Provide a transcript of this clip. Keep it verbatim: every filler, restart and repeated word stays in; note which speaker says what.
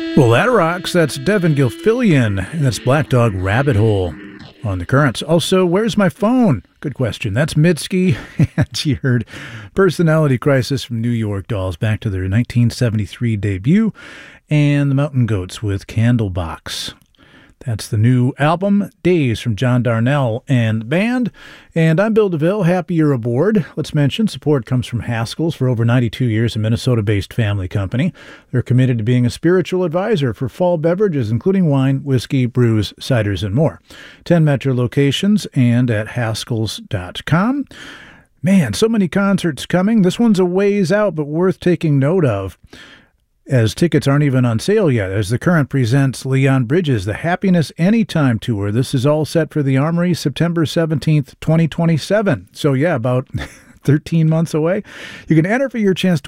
Speaker 1: Well, that rocks. That's Devin Gilfillian, and that's Black Dog Rabbit Hole on the Currents. Also, where's my phone? Good question. That's Mitski. And you heard Personality Crisis from New York Dolls back to their nineteen seventy-three debut, and the Mountain Goats with Candlebox. That's the new album, Days, from John Darnell and the band. And I'm Bill DeVille. Happy you're aboard. Let's mention support comes from Haskell's. For over ninety-two years, a Minnesota-based family company. They're committed to being a spiritual advisor for fall beverages, including wine, whiskey, brews, ciders, and more. ten Metro locations and at haskells dot com. Man, so many concerts coming. This one's a ways out, but worth taking note of, as tickets aren't even on sale yet, as the Current presents Leon Bridges, the Happiness Anytime Tour. This is all set for the Armory, September seventeenth, twenty twenty-seven. So yeah, about thirteen months away. You can enter for your chance to